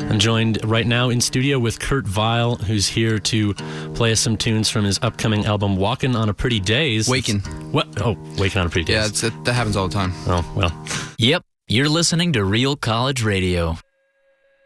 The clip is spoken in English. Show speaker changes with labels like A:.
A: I'm joined right now in studio with Kurt Vile, who's here to play us some tunes from his upcoming album, Walkin' on a Pretty Days.
B: Wakin'.
A: What? Oh, Wakin' on a Pretty Days.
B: Yeah, that happens all the time.
A: Oh, well.
C: Yep, you're listening to Real College Radio.